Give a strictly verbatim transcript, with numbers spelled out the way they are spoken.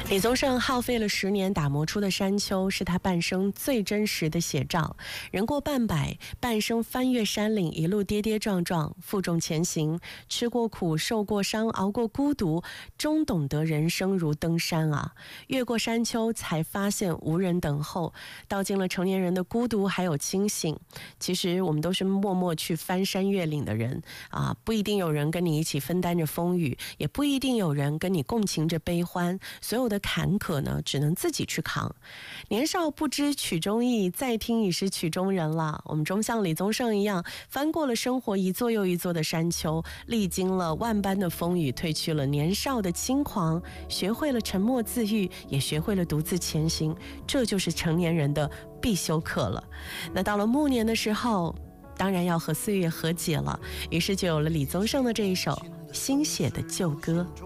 李宗盛耗费了十年打磨出的山丘，是他半生最真实的写照。人过半百，半生翻越山岭，一路跌跌撞撞，负重前行，吃过苦，受过伤，熬过孤独，终懂得人生如登山啊！越过山丘，才发现无人等候，道尽了成年人的孤独还有清醒。其实我们都是默默去翻山越岭的人啊，不一定有人跟你一起分担着风雨，也不一定有人跟你共情着悲欢，所有的坎坷呢，只能自己去扛。年少不知曲中意，再听已是曲中人了。我们终像李宗盛一样，翻过了生活一座又一座的山丘，历经了万般的风雨，褪去了年少的轻狂，学会了沉默自愈，也学会了独自前行。这就是成年人的必修课了。那到了暮年的时候，当然要和岁月和解了，于是就有了李宗盛的这一首新写的旧歌。